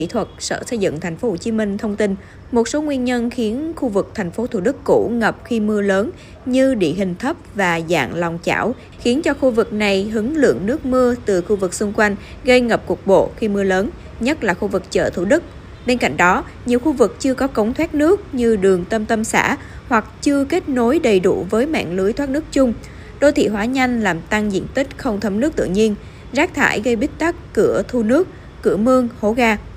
Kỹ thuật Sở Xây dựng Thành phố Hồ Chí Minh thông tin một số nguyên nhân khiến khu vực thành phố Thủ Đức cũ ngập khi mưa lớn như địa hình thấp và dạng lòng chảo, khiến cho khu vực này hứng lượng nước mưa từ khu vực xung quanh, gây ngập cục bộ khi mưa lớn, nhất là khu vực chợ Thủ Đức. Bên cạnh đó, nhiều khu vực chưa có cống thoát nước như đường Tâm Tâm xã hoặc chưa kết nối đầy đủ với mạng lưới thoát nước chung. Đô thị hóa nhanh làm tăng diện tích không thấm nước tự nhiên, rác thải gây bít tắc cửa thu nước, cửa mương, hố ga.